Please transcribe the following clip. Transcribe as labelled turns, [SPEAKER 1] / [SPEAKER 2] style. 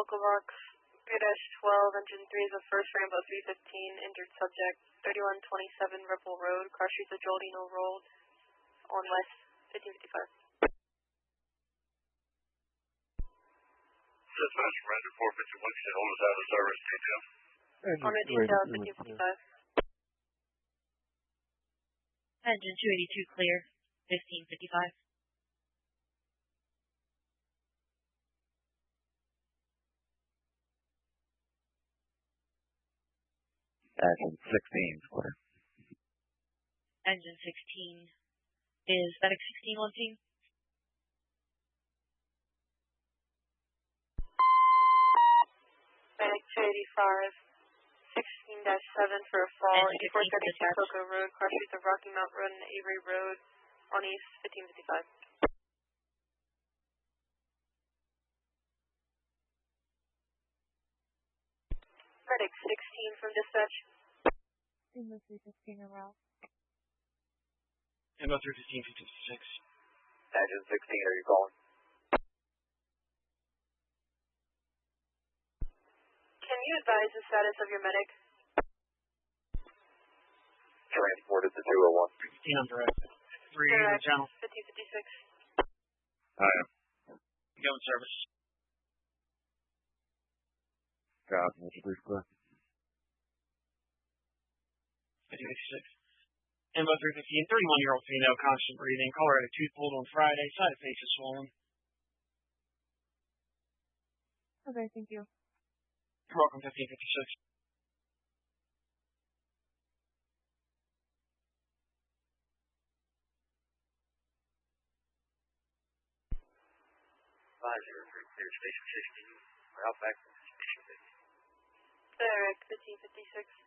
[SPEAKER 1] Box 3-12, engine 3 is a first Rambo 315, injured subject, 3127 Ripple Road, cross streets of Jolino Road, on west, 1555.
[SPEAKER 2] Dispatch from Ranger 451, can hold us out of service, detail.
[SPEAKER 1] On a detail, 1555.
[SPEAKER 3] Engine 282 clear, 1555.
[SPEAKER 4] Engine 16 clear.
[SPEAKER 3] Engine 16 is FedEx 16 on team.
[SPEAKER 1] FedEx 285, 16-7 for a fall, 8432 Cocoa Road, cross streets of Rocky Mount Road and Avery Road, on east, 1555. FedEx 16 from dispatch.
[SPEAKER 5] Inbo 315 en route.
[SPEAKER 6] Inbo 315, 56.
[SPEAKER 4] Engine 16, are you calling?
[SPEAKER 1] Can you advise the status of your medic?
[SPEAKER 4] Transported to 201.
[SPEAKER 6] 16 on direct. 3 in the channel.
[SPEAKER 1] 5056.
[SPEAKER 4] I am.
[SPEAKER 6] Go in service.
[SPEAKER 4] God, what's your brief clear?
[SPEAKER 6] 5056. Inbo 315, 31-year-old female, constant breathing, Colorado tooth pulled on Friday, side of face is swollen.
[SPEAKER 5] Okay, thank you.
[SPEAKER 6] You're welcome, 1556.
[SPEAKER 2] Clear station 16. We're out back from station 15.
[SPEAKER 1] FedEx 1556.